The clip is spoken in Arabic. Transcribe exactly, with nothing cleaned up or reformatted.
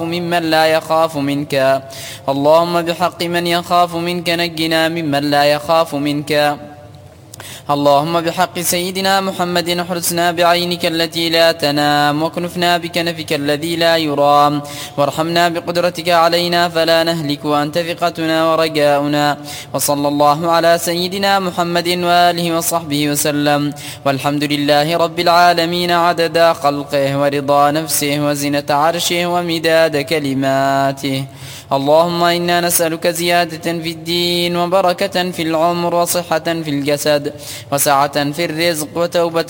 ممن لا يخاف منك. اللهم بحق من يخاف منك نجنا ممن لا يخاف منك. اللهم بحق سيدنا محمد احرسنا بعينك التي لا تنام، واكنفنا بكنفك الذي لا يرام، وارحمنا بقدرتك علينا فلا نهلك، وأنت ثقتنا ورجاؤنا. وصلى الله على سيدنا محمد وآله وصحبه وسلم، والحمد لله رب العالمين عدد خلقه ورضا نفسه وزنة عرشه ومداد كلماته. اللهم إنا نسألك زيادة في الدين، وبركة في العمر، وصحة في الجسد، وسعة في الرزق، وتوبة